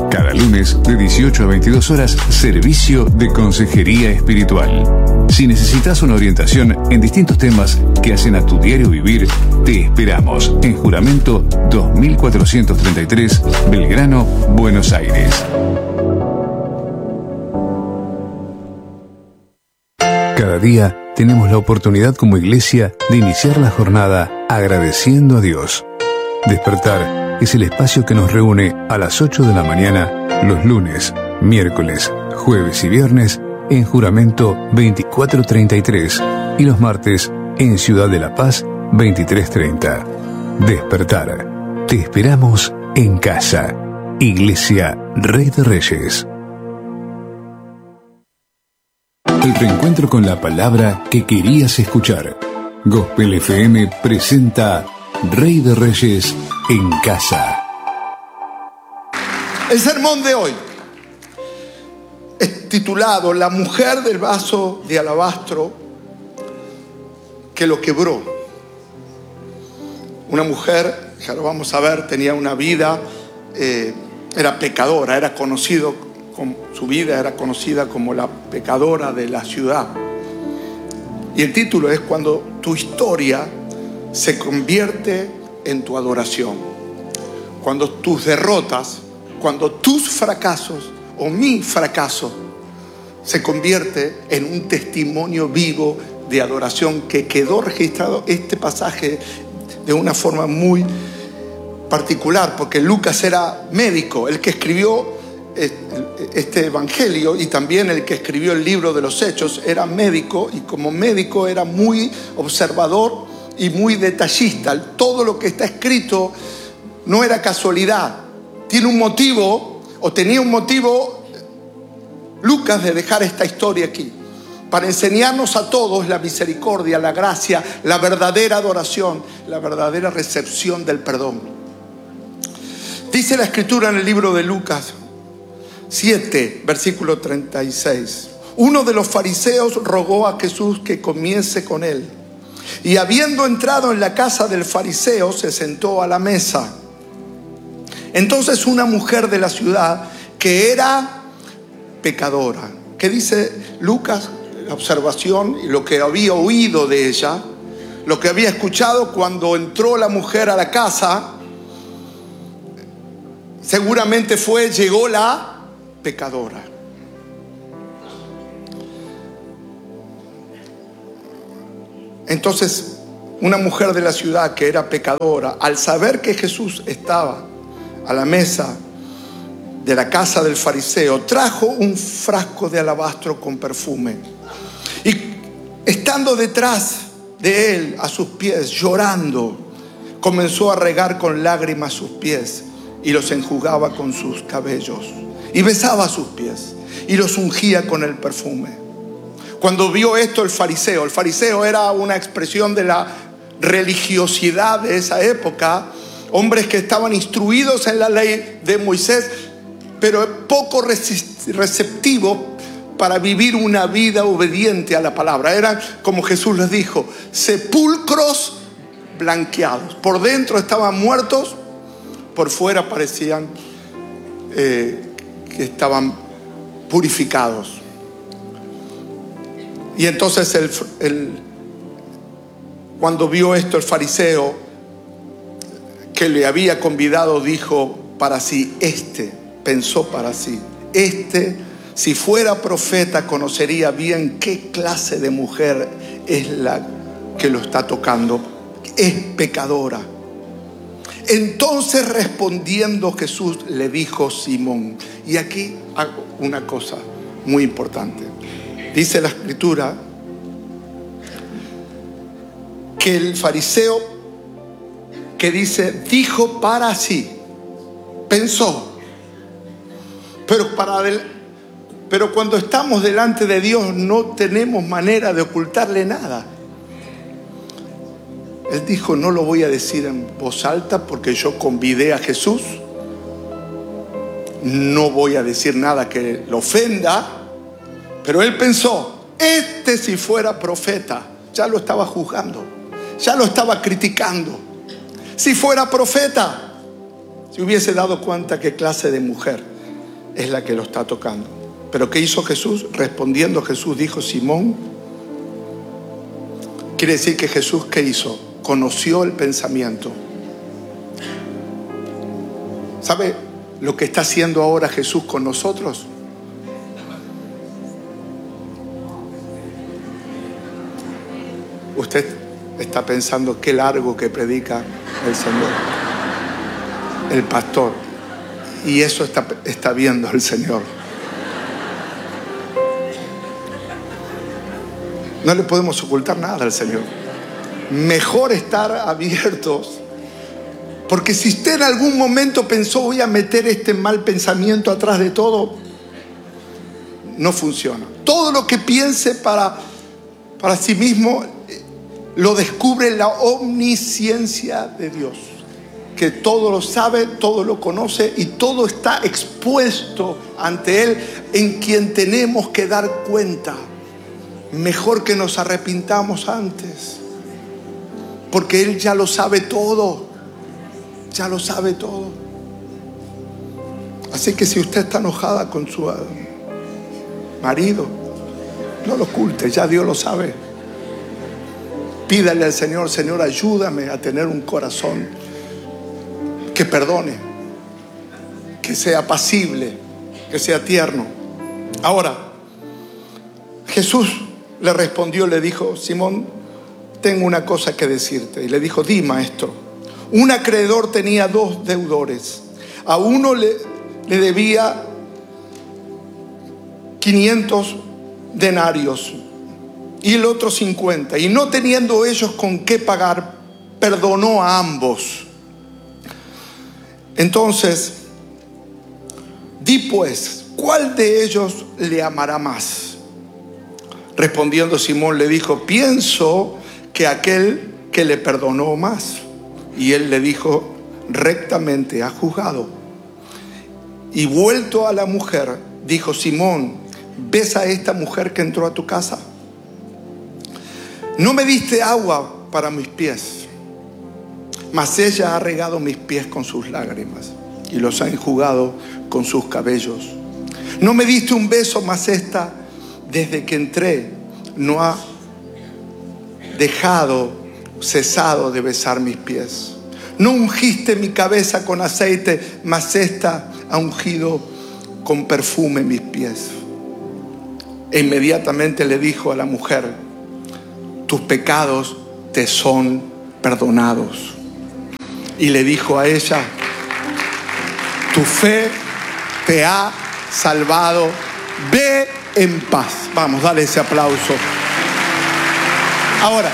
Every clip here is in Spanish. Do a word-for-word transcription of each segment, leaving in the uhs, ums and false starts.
Cada lunes de dieciocho a veintidós horas, servicio de consejería espiritual. Si necesitas una orientación en distintos temas que hacen a tu diario vivir, te esperamos en Juramento dos mil cuatrocientos treinta y tres, Belgrano, Buenos Aires. Cada día tenemos la oportunidad como iglesia de iniciar la jornada agradeciendo a Dios. Despertar es el espacio que nos reúne a las ocho de la mañana los lunes, miércoles, jueves y viernes en Juramento veinticuatro treinta y tres y los martes en Ciudad de la Paz veintitrés treinta. Despertar. Te esperamos en casa. Iglesia Rey de Reyes. El reencuentro con la palabra que querías escuchar. Gospel F M presenta Rey de Reyes en casa. El sermón de hoy es titulado La mujer del vaso de alabastro que lo quebró. Una mujer, ya lo vamos a ver, tenía una vida, eh, era pecadora, era conocido, con, su vida era conocida como la pecadora de la ciudad. Y el título es Cuando tu historia se convierte en tu adoración. Cuando tus derrotas, cuando tus fracasos o mi fracaso se convierte en un testimonio vivo de adoración, que quedó registrado este pasaje de una forma muy particular, porque Lucas era médico, el que escribió este evangelio, y también el que escribió el libro de los Hechos era médico, y como médico era muy observador y muy detallista. Todo lo que está escrito no era casualidad, tiene un motivo, o tenía un motivo Lucas de dejar esta historia aquí, para enseñarnos a todos la misericordia, la gracia, la verdadera adoración, la verdadera recepción del perdón. Dice la escritura en el libro de Lucas siete, versículo treinta y seis. Uno de los fariseos rogó a Jesús que comiese con él. Y habiendo entrado en la casa del fariseo, se sentó a la mesa. Entonces una mujer de la ciudad que era pecadora. ¿Qué dice Lucas? La observación y lo que había oído de ella, lo que había escuchado cuando entró la mujer a la casa, seguramente fue, llegó la pecadora. Entonces, una mujer de la ciudad que era pecadora, al saber que Jesús estaba a la mesa de la casa del fariseo, trajo un frasco de alabastro con perfume. Y estando detrás de él, a sus pies, llorando, comenzó a regar con lágrimas sus pies y los enjugaba con sus cabellos. Y besaba sus pies y los ungía con el perfume. Cuando vio esto el fariseo, el fariseo era una expresión de la religiosidad de esa época, hombres que estaban instruidos en la ley de Moisés, pero poco receptivos para vivir una vida obediente a la palabra. Eran, como Jesús les dijo, sepulcros blanqueados. Por dentro estaban muertos, por fuera parecían eh, que estaban purificados. Y entonces el, el, cuando vio esto el fariseo que le había convidado, dijo para sí, este, pensó para sí, este, si fuera profeta, conocería bien qué clase de mujer es la que lo está tocando. Es pecadora. Entonces respondiendo Jesús le dijo Simón, y aquí hago una cosa muy importante. Dice la escritura que el fariseo, que dice, dijo para sí, pensó, pero para del, pero cuando estamos delante de Dios no tenemos manera de ocultarle nada. Él dijo, no lo voy a decir en voz alta porque yo convidé a Jesús. No voy a decir nada que lo ofenda. Pero él pensó, este si fuera profeta, ya lo estaba juzgando, ya lo estaba criticando. Si fuera profeta, se hubiese dado cuenta qué clase de mujer es la que lo está tocando. Pero ¿qué hizo Jesús? Respondiendo Jesús dijo: Simón. Quiere decir que Jesús, ¿qué hizo? Conoció el pensamiento. ¿Sabe lo que está haciendo ahora Jesús con nosotros? Usted está pensando qué largo que predica el Señor, el pastor, y eso está, está viendo el Señor. No le podemos ocultar nada al Señor. Mejor estar abiertos, porque si usted en algún momento pensó: voy a meter este mal pensamiento atrás de todo, no funciona. Todo lo que piense para, para sí mismo lo descubre la omnisciencia de Dios, que todo lo sabe, todo lo conoce y todo está expuesto ante Él, en quien tenemos que dar cuenta. Mejor que nos arrepintamos antes, porque Él ya lo sabe todo, ya lo sabe todo. Así que si usted está enojada con su marido, no lo oculte, ya Dios lo sabe. Pídale al Señor: Señor, ayúdame a tener un corazón que perdone, que sea apacible, que sea tierno. Ahora, Jesús le respondió, le dijo: Simón, tengo una cosa que decirte. Y le dijo: di, maestro. Un acreedor tenía dos deudores. A uno le, le debía quinientos denarios y el otro cincuenta. Y no teniendo ellos con qué pagar, perdonó a ambos. Entonces, di pues, ¿cuál de ellos le amará más? Respondiendo Simón le dijo: pienso que aquel que le perdonó más. Y él le dijo: rectamente has juzgado. Y vuelto a la mujer, dijo: Simón, ¿ves a esta mujer que entró a tu casa? No me diste agua para mis pies, mas ella ha regado mis pies con sus lágrimas y los ha enjugado con sus cabellos. No me diste un beso, mas esta, desde que entré, no ha dejado, cesado de besar mis pies. No ungiste mi cabeza con aceite, mas esta ha ungido con perfume mis pies. E inmediatamente le dijo a la mujer: tus pecados te son perdonados. Y le dijo a ella: tu fe te ha salvado, ve en paz. Vamos, dale ese aplauso. Ahora,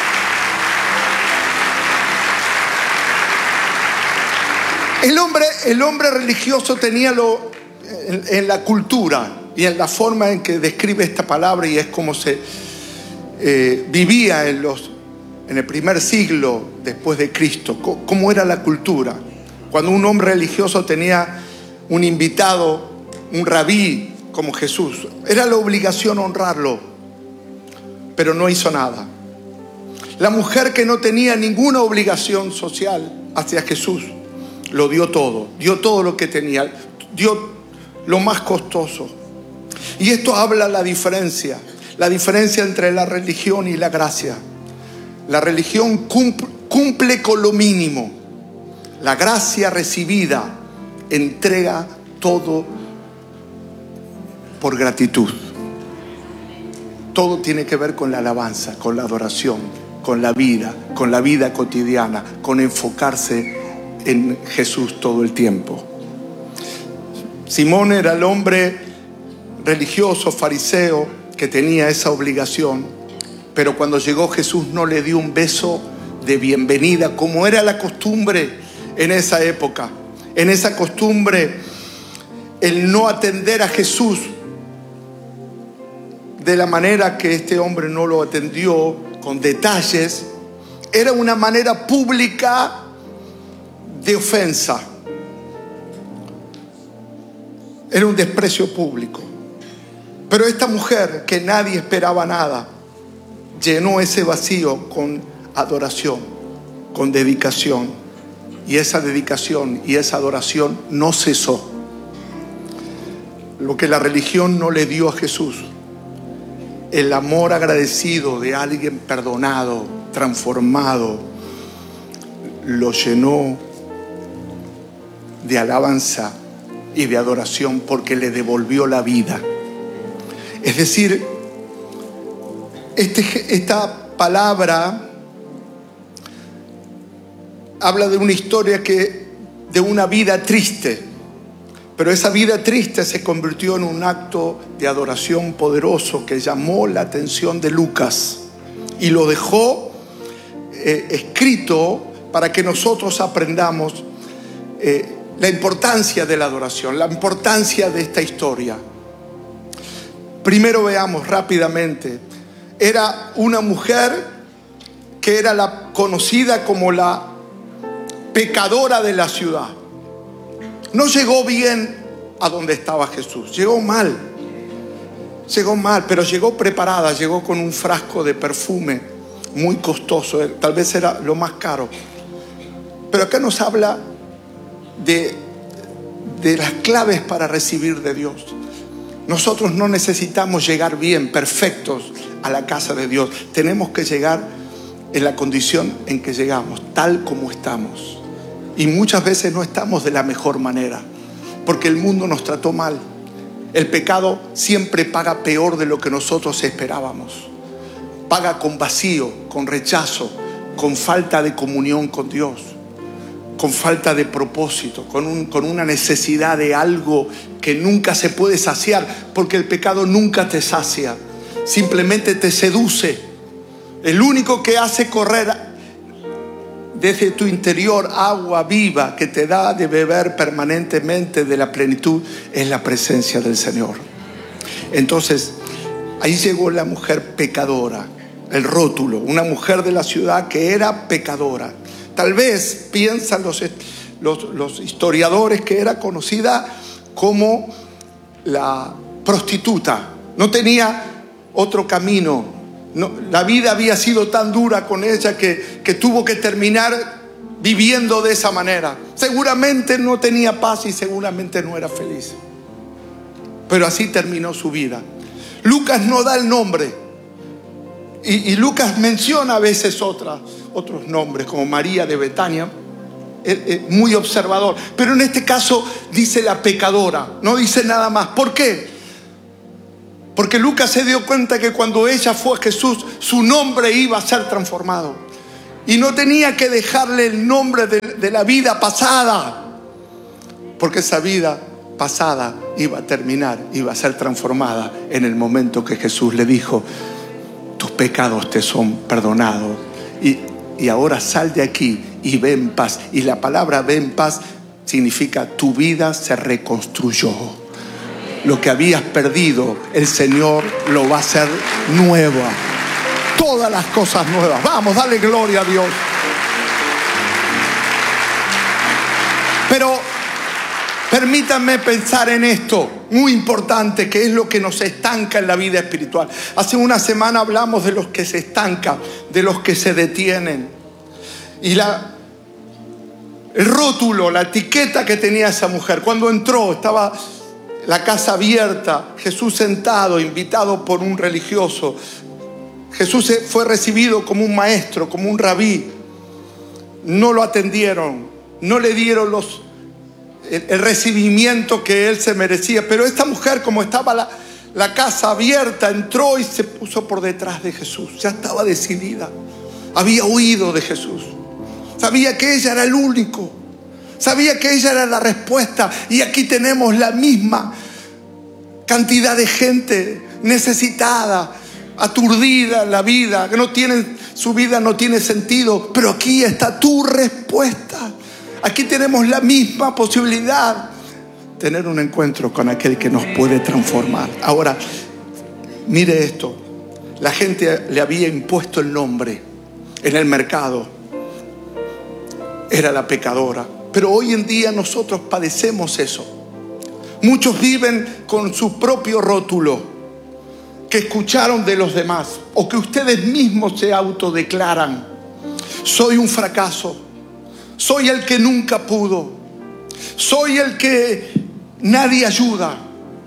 el hombre, el hombre religioso tenía lo en, en la cultura y en la forma en que describe esta palabra, y es como se eh, vivía en los en el primer siglo después de Cristo. ¿Cómo era la cultura? Cuando un hombre religioso tenía un invitado, un rabí como Jesús, era la obligación honrarlo, pero no hizo nada. La mujer, que no tenía ninguna obligación social hacia Jesús, lo dio todo, dio todo lo que tenía, dio lo más costoso. Y esto habla la diferencia, la diferencia entre la religión y la gracia. La religión cumple, cumple con lo mínimo. La gracia recibida entrega todo por gratitud. Todo tiene que ver con la alabanza, con la adoración, con la vida, con la vida cotidiana, con enfocarse en Jesús todo el tiempo. Simón era el hombre religioso, fariseo, que tenía esa obligación. Pero cuando llegó Jesús no le dio un beso de bienvenida, como era la costumbre en esa época. En esa costumbre, el no atender a Jesús de la manera que este hombre no lo atendió, con detalles, era una manera pública de ofensa. Era un desprecio público. Pero esta mujer, que nadie esperaba nada, llenó ese vacío con adoración, con dedicación. Y esa dedicación y esa adoración no cesó. lo que la religión no le dio a Jesús. El amor agradecido de alguien perdonado, transformado, lo llenó de alabanza y de adoración porque le devolvió la vida. Es decir, este, esta palabra habla de una historia que, de una vida triste, pero esa vida triste se convirtió en un acto de adoración poderoso que llamó la atención de Lucas y lo dejó eh, escrito para que nosotros aprendamos eh, la importancia de la adoración, la importancia de esta historia. Primero veamos rápidamente. Era una mujer que era la conocida como la pecadora de la ciudad. No llegó bien a donde estaba Jesús, llegó mal. Llegó mal, pero llegó preparada, llegó con un frasco de perfume muy costoso, tal vez era lo más caro. Pero acá nos habla de, de las claves para recibir de Dios. Nosotros no necesitamos llegar bien, perfectos a la casa de Dios. Tenemos que llegar en la condición en que llegamos, tal como estamos. Y muchas veces no estamos de la mejor manera, porque el mundo nos trató mal. El pecado siempre paga peor de lo que nosotros esperábamos. Paga con vacío, con rechazo, con falta de comunión con Dios, con falta de propósito, con, un, con una necesidad de algo que nunca se puede saciar, porque el pecado nunca te sacia, simplemente te seduce. El único que hace correr desde tu interior agua viva que te da de beber permanentemente de la plenitud es la presencia del Señor. Entonces, ahí llegó la mujer pecadora, el rótulo, una mujer de la ciudad que era pecadora. Tal vez piensan los, los, los historiadores que era conocida como la prostituta. No tenía otro camino. No, la vida había sido tan dura con ella que, que tuvo que terminar viviendo de esa manera. Seguramente no tenía paz y seguramente no era feliz. Pero así terminó su vida. Lucas no da el nombre. Y, y Lucas menciona a veces otras, otros nombres, como María de Betania. Es, es muy observador. Pero en este caso dice la pecadora. No dice nada más. ¿Por qué? Porque Lucas se dio cuenta que cuando ella fue a Jesús, su nombre iba a ser transformado. Y no tenía que dejarle el nombre de, de la vida pasada. Porque esa vida pasada iba a terminar, iba a ser transformada en el momento que Jesús le dijo: tus pecados te son perdonados. Y, y ahora sal de aquí y ve en paz. Y la palabra ve en paz significa tu vida se reconstruyó. Lo que habías perdido, el Señor lo va a hacer nueva. Todas las cosas nuevas. Vamos, dale gloria a Dios. Pero permítanme pensar en esto, muy importante, que es lo que nos estanca en la vida espiritual. Hace una semana hablamos de los que se estancan, de los que se detienen. Y la, el rótulo, la etiqueta que tenía esa mujer, cuando entró, estaba la casa abierta, Jesús sentado, invitado por un religioso. Jesús fue recibido como un maestro, como un rabí. No lo atendieron, no le dieron los, el, el recibimiento que él se merecía. Pero esta mujer, como estaba la, la casa abierta, entró y se puso por detrás de Jesús. Ya estaba decidida, había huido de Jesús. Sabía que ella era el único. Sabía que ella era la respuesta. Y aquí tenemos la misma cantidad de gente necesitada, aturdida en la vida, que no tiene, su vida no tiene sentido. Pero aquí está tu respuesta. Aquí tenemos la misma posibilidad. Tener un encuentro con aquel que nos puede transformar. Ahora, mire esto. La gente le había impuesto el nombre en el mercado. Era la pecadora. Pero hoy en día nosotros padecemos eso. Muchos viven con su propio rótulo que escucharon de los demás o que ustedes mismos se autodeclaran. Soy un fracaso. Soy el que nunca pudo. Soy el que nadie ayuda.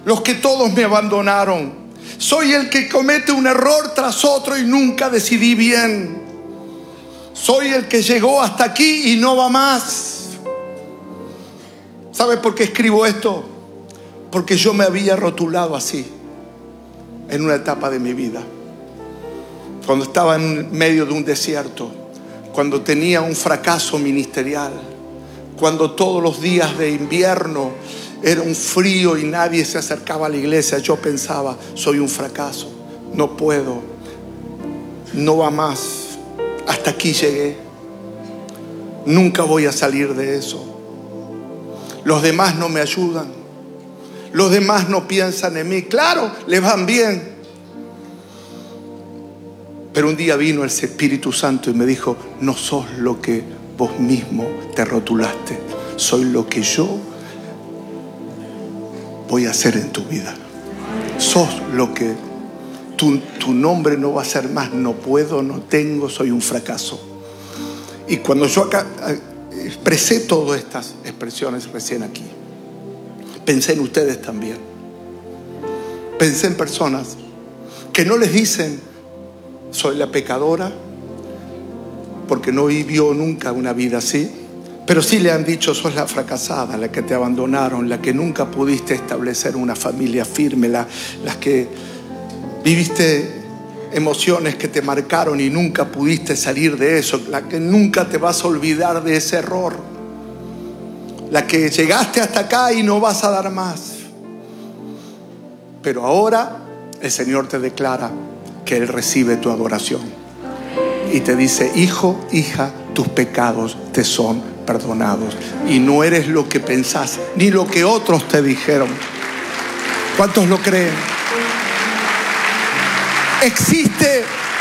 los que todos me abandonaron. Soy el que comete un error tras otro y nunca decidí bien. Soy el que llegó hasta aquí y no va más. ¿Sabe por qué escribo esto? Porque yo me había rotulado así en una etapa de mi vida. Cuando estaba en medio de un desierto, cuando tenía un fracaso ministerial, cuando todos los días de invierno era un frío y nadie se acercaba a la iglesia, yo pensaba, soy un fracaso, no puedo, no va más, hasta aquí llegué, nunca voy a salir de eso. Los demás no me ayudan, los demás no piensan en mí. Claro, les van bien. Pero un día vino el Espíritu Santo y me dijo, no sos lo que vos mismo te rotulaste, soy lo que yo voy a hacer en tu vida. Sos lo que tu, tu nombre no va a ser más no puedo, no tengo, soy un fracaso. Y cuando yo acá expresé todas estas expresiones recién aquí, pensé en ustedes también. Pensé en personas que no les dicen soy la pecadora, porque no vivió nunca una vida así, pero sí le han dicho sos la fracasada, la que te abandonaron, la que nunca pudiste establecer una familia firme, la, las que viviste emociones que te marcaron y nunca pudiste salir de eso, la que nunca te vas a olvidar de ese error, la que llegaste hasta acá y no vas a dar más. Pero ahora el Señor te declara que Él recibe tu adoración y te dice, hijo, hija, tus pecados te son perdonados y no eres lo que pensás ni lo que otros te dijeron. ¿Cuántos lo creen? Existe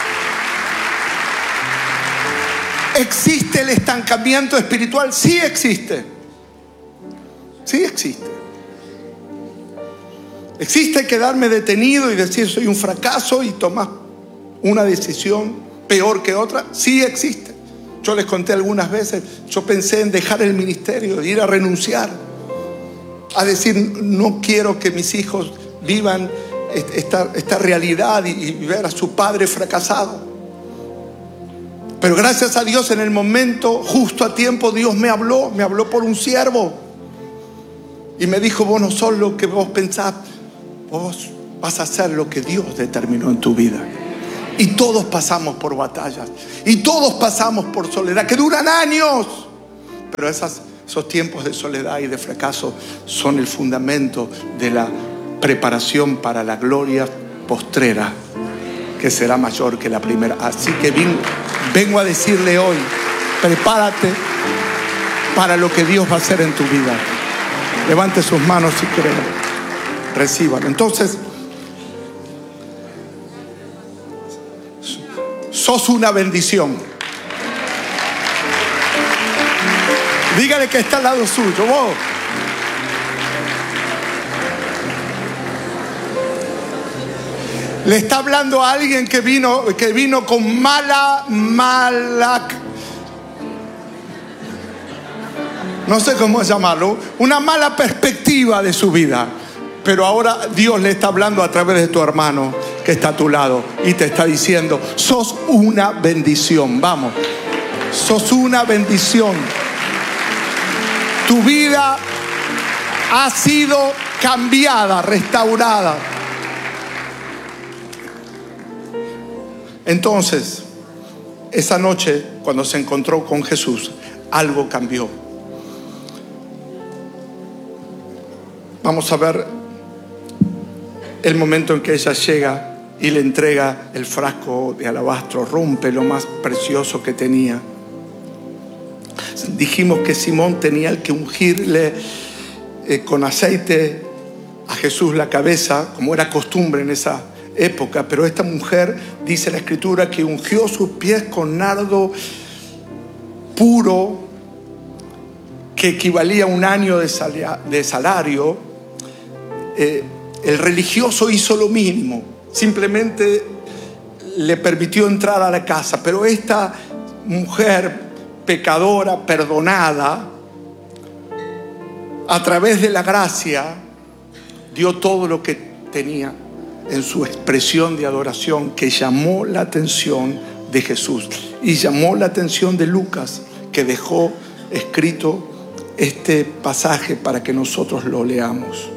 ¿Existe el estancamiento espiritual? Sí existe. Sí existe. ¿Existe quedarme detenido y decir soy un fracaso y tomar una decisión peor que otra? Sí existe. Yo les conté algunas veces, yo pensé en dejar el ministerio, de ir a renunciar, a decir no quiero que mis hijos vivan esta, esta realidad y, y ver a su padre fracasado. Pero gracias a Dios en el momento, justo a tiempo, Dios me habló, me habló por un siervo y me dijo, vos no sos lo que vos pensás, vos vas a hacer lo que Dios determinó en tu vida. Y todos pasamos por batallas y todos pasamos por soledad que duran años, pero esas, esos tiempos de soledad y de fracaso son el fundamento de la preparación para la gloria postrera que será mayor que la primera. Así que vengo, vengo a decirle hoy, prepárate para lo que Dios va a hacer en tu vida. Levante sus manos si creen, reciban. Entonces, sos una bendición. Dígale que está al lado suyo, vos. Le está hablando a alguien que vino, que vino con mala, mala, no sé cómo llamarlo, una mala perspectiva de su vida. Pero ahora Dios le está hablando a través de tu hermano que está a tu lado y te está diciendo, sos una bendición. Vamos, sos una bendición. Tu vida ha sido cambiada, restaurada. Entonces, esa noche, cuando se encontró con Jesús, algo cambió. Vamos a ver el momento en que ella llega y le entrega el frasco de alabastro, rompe lo más precioso que tenía. Dijimos que Simón tenía el que ungirle eh, con aceite a Jesús la cabeza, como era costumbre en esa época, pero esta mujer, dice la Escritura, que ungió sus pies con nardo puro, que equivalía a un año de, salia, de salario. Eh, el religioso hizo lo mismo, simplemente le permitió entrar a la casa, pero esta mujer pecadora, perdonada, a través de la gracia, dio todo lo que tenía en su expresión de adoración, que llamó la atención de Jesús y llamó la atención de Lucas, que dejó escrito este pasaje para que nosotros lo leamos.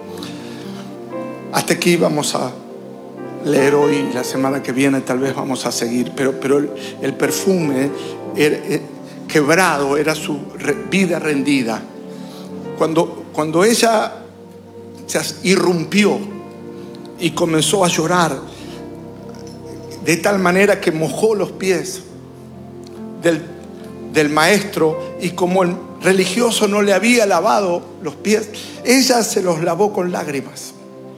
Hasta aquí vamos a leer hoy, la semana que viene tal vez vamos a seguir, pero, pero el, el perfume era, era, quebrado era su vida rendida. Cuando, cuando ella se irrumpió y comenzó a llorar de tal manera que mojó los pies del, del maestro, y como el religioso no le había lavado los pies, ella se los lavó con lágrimas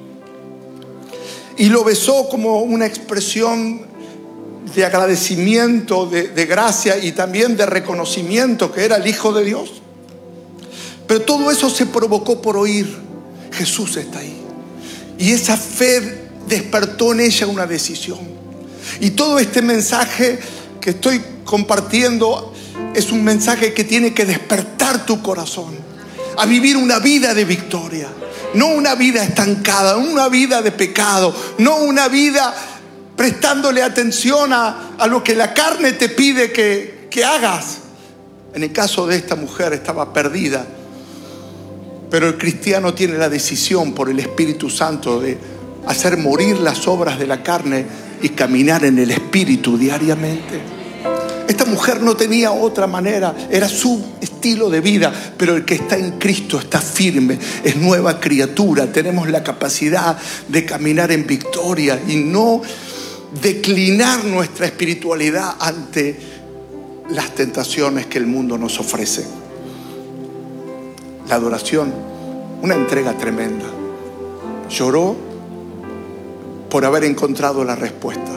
y lo besó como una expresión de agradecimiento, de, de gracia y también de reconocimiento que era el Hijo de Dios. Pero todo eso se provocó por oír: Jesús está ahí. Y esa fe despertó en ella una decisión. Y todo este mensaje que estoy compartiendo es un mensaje que tiene que despertar tu corazón a vivir una vida de victoria, no una vida estancada, no una vida de pecado, no una vida prestándole atención a, a lo que la carne te pide que, que hagas. En el caso de esta mujer estaba perdida, pero el cristiano tiene la decisión por el Espíritu Santo de hacer morir las obras de la carne y caminar en el Espíritu diariamente. Esta mujer no tenía otra manera, era su estilo de vida, pero el que está en Cristo está firme, es nueva criatura. Tenemos la capacidad de caminar en victoria y no declinar nuestra espiritualidad ante las tentaciones que el mundo nos ofrece. La adoración, una entrega tremenda. Lloró por haber encontrado la respuesta.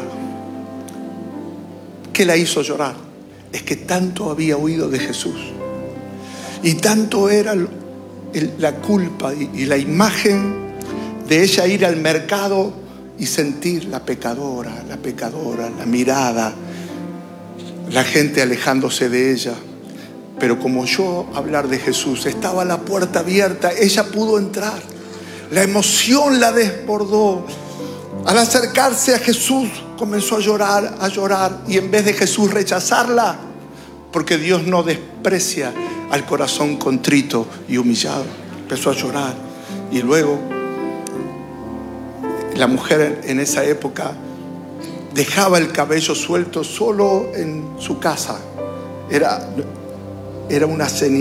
¿Qué la hizo llorar? Es que tanto había oído de Jesús y tanto era el, la culpa y, y la imagen de ella ir al mercado y sentir la pecadora, la pecadora, la mirada, la gente alejándose de ella. Pero como oyó hablar de Jesús, estaba la puerta abierta, ella pudo entrar. La emoción la desbordó. Al acercarse a Jesús, comenzó a llorar, a llorar. Y en vez de Jesús rechazarla, porque Dios no desprecia al corazón contrito y humillado, empezó a llorar. Y luego, la mujer en esa época dejaba el cabello suelto solo en su casa. Era, era una señal